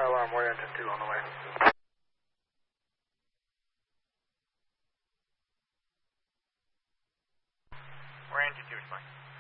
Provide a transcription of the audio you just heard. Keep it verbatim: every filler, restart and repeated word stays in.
Fire alarm, we're engine two on the way. We're engine two, respond.